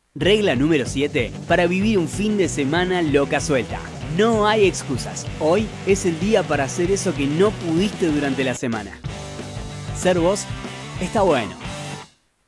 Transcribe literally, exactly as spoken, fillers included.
Regla número siete para vivir un fin de semana loca suelta. No hay excusas. Hoy es el día para hacer eso que no pudiste durante la semana. Ser vos está bueno.